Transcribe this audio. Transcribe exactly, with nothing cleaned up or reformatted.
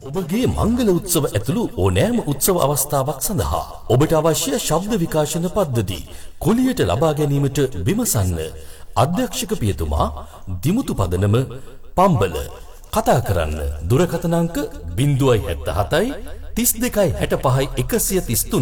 ඔබගේ මංගල උත්සව ඇතුළු ඕනෑම උත්සව අවස්ථාවක් සඳහා ඔබට අවශ්‍ය ශබ්ද විකාශන පද්ධති කුලියට ලබා ගැනීමට විමසන්න. අධ්‍යක්ෂක පියතුමා දිමුතු පදනම පම්බල. කතා කරන්න දුරකථන අංක ज़ीरो सात सात තිස් දෙකයි හැට පහයි එකසිය තිස් තුන.